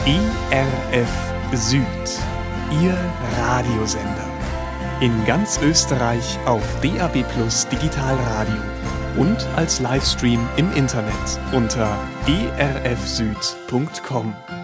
ERF Süd, Ihr Radiosender. In ganz Österreich auf DAB+ Digitalradio und als Livestream im Internet unter erfsüd.com.